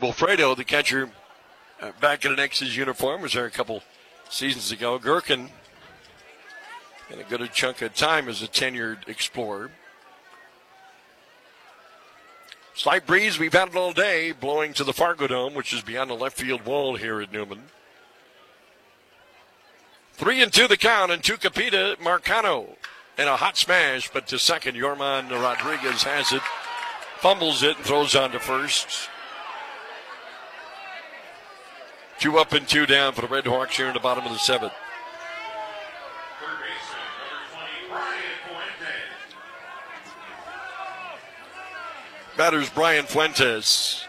Wilfredo, the catcher, back in an X's uniform, was there a couple seasons ago. Gherkin, in a good chunk of time as a tenured Explorer. Slight breeze, we've had it all day, blowing to the Fargo Dome, which is beyond the left field wall here at Newman. 3-2 the count, and Tucupita Marcano in a hot smash, but to second, Yorman Rodriguez has it, fumbles it, and throws on to first. 2 up and 2 down for the Red Hawks here in the bottom of the 7th. Batters Brian Fuentes.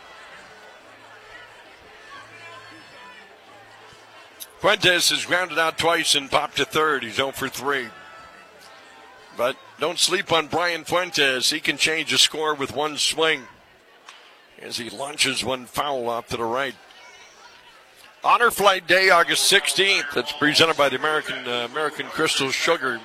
Fuentes has grounded out twice and popped to third. He's 0 for 3. But don't sleep on Brian Fuentes. He can change the score with one swing as he launches one foul off to the right. Honor Flight Day, August 16th. That's presented by the American Crystal Sugar.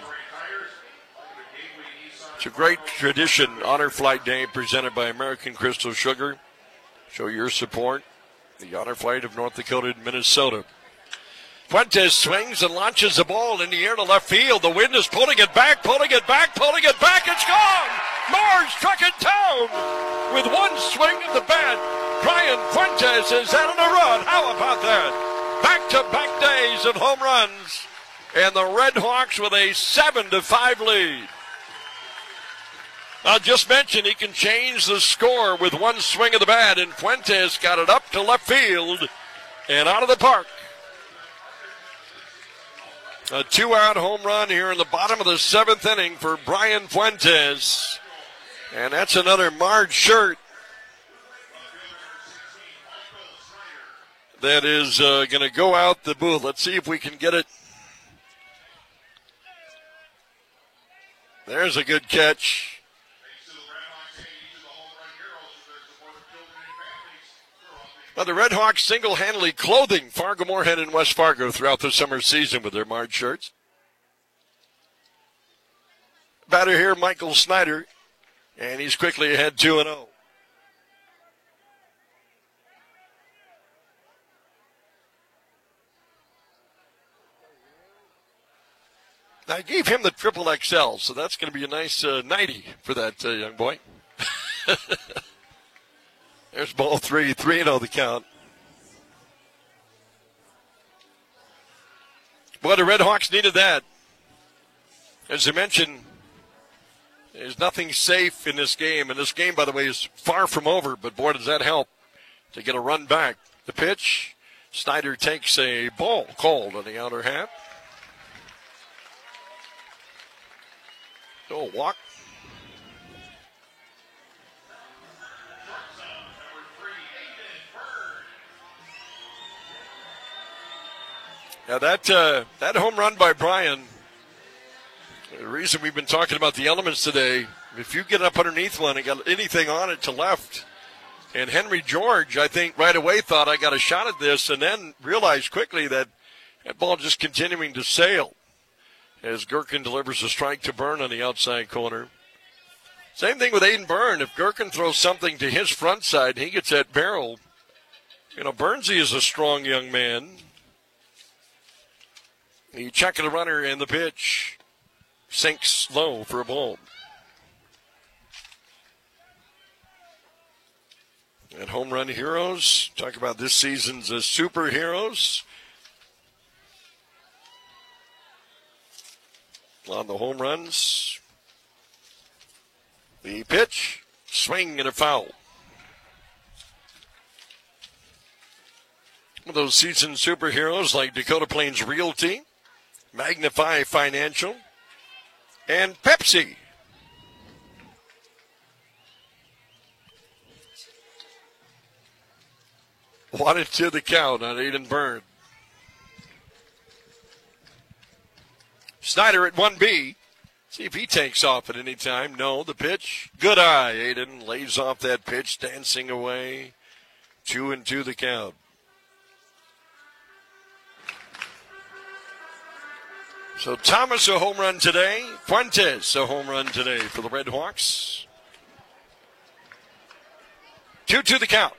It's a great tradition, Honor Flight Day, presented by American Crystal Sugar. Show your support. The Honor Flight of North Dakota and Minnesota. Fuentes swings and launches the ball in the air to left field. The wind is pulling it back, pulling it back, pulling it back. It's gone! Mars struck it down with one swing of the bat. Brian Fuentes is out on a run. How about that? Back-to-back days of home runs. And the Red Hawks with a 7-5 lead. I just mentioned he can change the score with one swing of the bat, and Fuentes got it up to left field and out of the park. A 2-out home run here in the bottom of the 7th inning for Brian Fuentes. And that's another Marge shirt that is going to go out the booth. Let's see if we can get it. There's a good catch. Well, the Red Hawks single-handedly clothing Fargo-Moorhead and West Fargo throughout the summer season with their Marge shirts. Batter here, Michael Snyder, and he's quickly ahead 2-0. I gave him the triple XL, so that's going to be a nice 90 for that young boy. There's ball 3, 3-0 the count. Boy, the Red Hawks needed that. As I mentioned, there's nothing safe in this game. And this game, by the way, is far from over. But, boy, does that help to get a run back. The pitch, Snyder takes a ball called on the outer half. So a walk. Now that home run by Brian, the reason we've been talking about the elements today, if you get up underneath one and got anything on it to left, and Henry George, I think, right away thought I got a shot at this and then realized quickly that ball just continuing to sail as Gherkin delivers a strike to Byrne on the outside corner. Same thing with Aiden Byrne. If Gherkin throws something to his front side, he gets that barrel. You know, Burnsy is a strong young man. He checking the runner, and the pitch sinks low for a ball. And home run heroes, talk about this season's superheroes. On the home runs, the pitch, swing and a foul. One of those seasoned superheroes like Dakota Plains Realty, Magnify Financial, and Pepsi. Wanted to the count on Aiden Byrne. Snyder at 1B. See if he takes off at any time. No, the pitch. Good eye. Aiden lays off that pitch, dancing away. 2-2 the count. So Thomas a home run today. Fuentes a home run today for the Red Hawks. 2-2 the count.